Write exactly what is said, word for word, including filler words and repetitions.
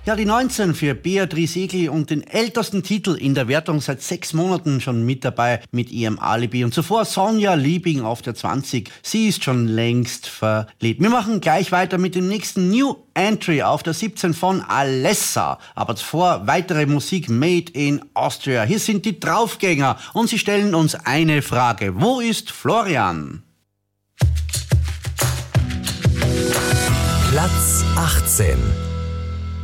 Ja, die neunzehn für Beatrice Egli und den ältesten Titel in der Wertung seit sechs Monaten schon mit dabei mit ihrem Alibi. Und zuvor Sonja Liebing auf der zwanzig. Sie ist schon längst verliebt. Wir machen gleich weiter mit dem nächsten New Entry auf der siebzehn von Alessa. Aber zuvor weitere Musik made in Austria. Hier sind die Draufgänger und sie stellen uns eine Frage. Wo ist Florian? Platz achtzehn.